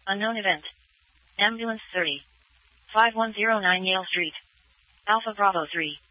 Unknown event. Ambulance 30. 5109 Yale Street. Alpha Bravo 3.